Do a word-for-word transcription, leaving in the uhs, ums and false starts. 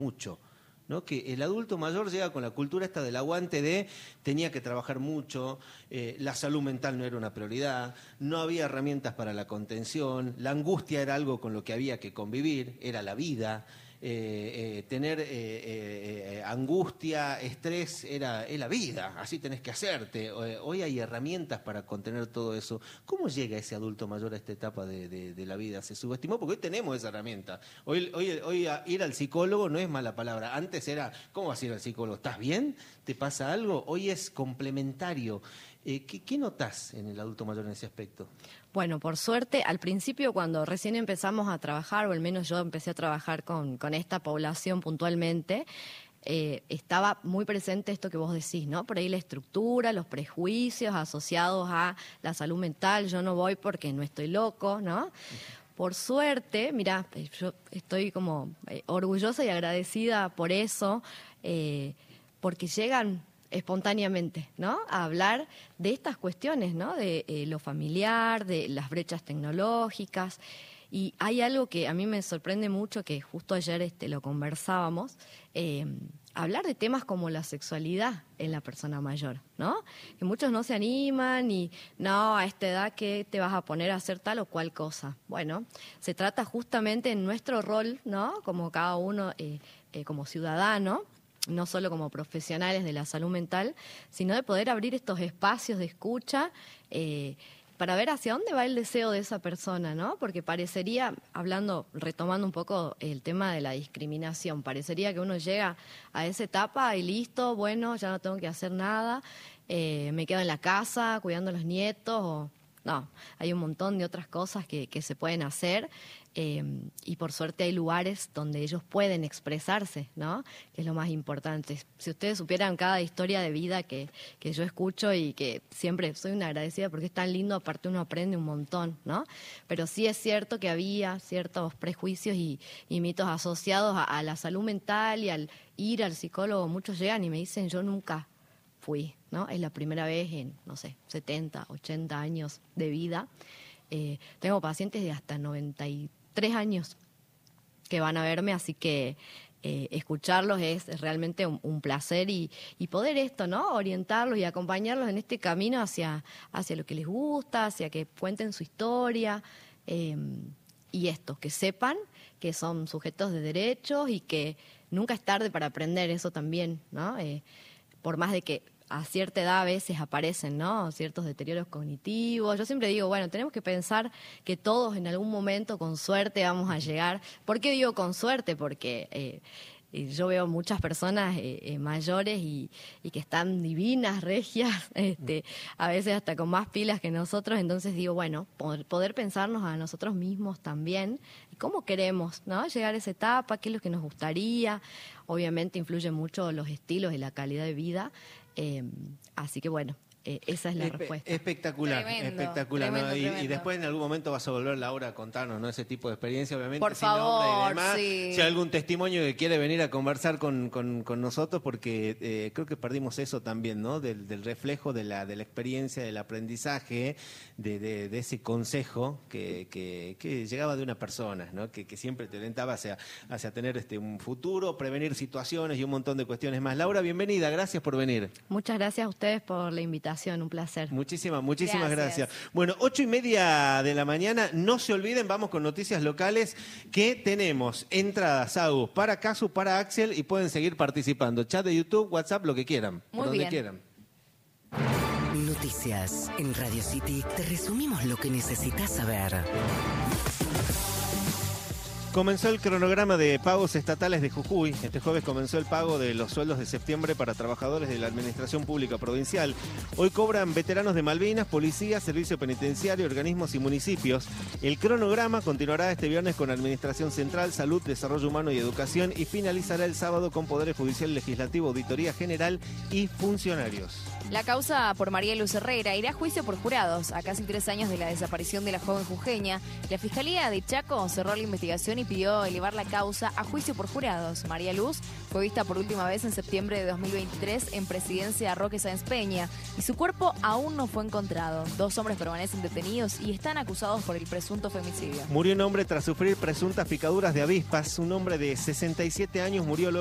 mucho, ¿no? Que el adulto mayor llega con la cultura esta del aguante de tenía que trabajar mucho, eh, la salud mental no era una prioridad, no había herramientas para la contención, la angustia era algo con lo que había que convivir, era la vida. Eh, eh, tener eh, eh, eh, angustia, estrés, era, es la vida, así tenés que hacerte. Eh, hoy hay herramientas para contener todo eso. ¿Cómo llega ese adulto mayor a esta etapa de, de, de la vida? ¿Se subestimó? Porque hoy tenemos esa herramienta. Hoy, hoy, hoy a ir al psicólogo no es mala palabra. Antes era, ¿cómo vas a ir al psicólogo? ¿Estás bien? ¿Te pasa algo? Hoy es complementario. Eh, ¿qué, ¿Qué notás en el adulto mayor en ese aspecto? Bueno, por suerte, al principio cuando recién empezamos a trabajar, o al menos yo empecé a trabajar con, con esta población puntualmente, eh, estaba muy presente esto que vos decís, ¿no? Por ahí la estructura, los prejuicios asociados a la salud mental, yo no voy porque no estoy loco, ¿no? Por suerte, mira, yo estoy como eh, orgullosa y agradecida por eso, eh, porque llegan espontáneamente, ¿no? A hablar de estas cuestiones, ¿no? De eh, lo familiar, de las brechas tecnológicas. Y hay algo que a mí me sorprende mucho, que justo ayer este, lo conversábamos, eh, hablar de temas como la sexualidad en la persona mayor, ¿no? Que muchos no se animan y, no, a esta edad que te vas a poner a hacer tal o cual cosa. Bueno, se trata justamente en nuestro rol, ¿no? Como cada uno, eh, eh, como ciudadano, no solo como profesionales de la salud mental, sino de poder abrir estos espacios de escucha eh, para ver hacia dónde va el deseo de esa persona, ¿no? Porque parecería, hablando, retomando un poco el tema de la discriminación, parecería que uno llega a esa etapa y listo, bueno, ya no tengo que hacer nada, eh, me quedo en la casa cuidando a los nietos, o no, hay un montón de otras cosas que, que se pueden hacer. Eh, y por suerte hay lugares donde ellos pueden expresarse, ¿no? Que es lo más importante. Si ustedes supieran cada historia de vida que, que yo escucho y que siempre soy una agradecida porque es tan lindo, aparte uno aprende un montón, ¿no? Pero sí es cierto que había ciertos prejuicios y, y mitos asociados a, a la salud mental y al ir al psicólogo. Muchos llegan y me dicen, yo nunca fui, ¿no? Es la primera vez en, no sé, setenta, ochenta años de vida. Eh, tengo pacientes de hasta noventa y tres años que van a verme, así que eh, escucharlos es realmente un, un placer y, y poder esto, ¿no? Orientarlos y acompañarlos en este camino hacia, hacia lo que les gusta, hacia que cuenten su historia eh, y esto, que sepan que son sujetos de derechos y que nunca es tarde para aprender, eso también, ¿no? Eh, por más de que a cierta edad a veces aparecen, ¿no? Ciertos deterioros cognitivos. Yo siempre digo, bueno, tenemos que pensar que todos en algún momento con suerte vamos a llegar. ¿Por qué digo con suerte? Porque eh, yo veo muchas personas eh, eh, mayores y, y que están divinas, regias, este, a veces hasta con más pilas que nosotros. Entonces digo, bueno, poder, poder pensarnos a nosotros mismos también. ¿Cómo queremos, ¿no? Llegar a esa etapa? ¿Qué es lo que nos gustaría? Obviamente influyen mucho los estilos y la calidad de vida. Eh, así que bueno, eh, esa es la Espe respuesta. Espectacular, Tremendo, espectacular. tremendo, ¿no? Y, tremendo. y después en algún momento vas a volver, Laura, a contarnos, ¿no? Ese tipo de experiencia, obviamente. Por sin nombre y favor, demás. sí. Si hay algún testimonio que quiere venir a conversar con, con, con nosotros, porque eh, creo que perdimos eso también, ¿no? Del, del reflejo de la, de la experiencia, del aprendizaje, de, de, de ese consejo que, que, que llegaba de una persona, ¿no? Que, que siempre te orientaba hacia, hacia tener este, un futuro, prevenir situaciones y un montón de cuestiones más. Laura, bienvenida, gracias por venir. Muchas gracias a ustedes por la invitación, un placer. Muchísimas, muchísimas gracias. Gracias. Bueno, ocho y media de la mañana, no se olviden, vamos con noticias locales, que tenemos entradas, Agus, para Casu, para Axel, y pueden seguir participando. Chat de YouTube, WhatsApp, lo que quieran, Muy por donde bien. quieran. Noticias en Radio City. Te resumimos lo que necesitas saber. Comenzó el cronograma de pagos estatales de Jujuy. Este jueves comenzó el pago de los sueldos de septiembre para trabajadores de la Administración Pública Provincial. Hoy cobran veteranos de Malvinas, policía, servicio penitenciario, organismos y municipios. El cronograma continuará este viernes con Administración Central, Salud, Desarrollo Humano y Educación y finalizará el sábado con Poder Judicial, Legislativo, Auditoría General y funcionarios. La causa por María Luz Herrera irá a juicio por jurados. A casi tres años de la desaparición de la joven jujeña, la Fiscalía de Chaco cerró la investigación y y pidió elevar la causa a juicio por jurados. María Luz fue vista por última vez en septiembre de dos mil veintitrés en Presidencia Roque Sáenz Peña y su cuerpo aún no fue encontrado. Dos hombres permanecen detenidos y están acusados por el presunto femicidio. Murió un hombre tras sufrir presuntas picaduras de avispas. Un hombre de sesenta y siete años murió